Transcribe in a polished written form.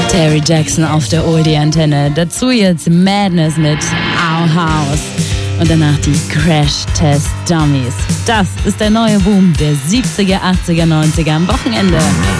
Terry Jackson auf der ORD-Antenne. Dazu jetzt Madness mit Our House. Und danach die Crash Test Dummies. Das ist der neue Boom der 70er, 80er, 90er am Wochenende.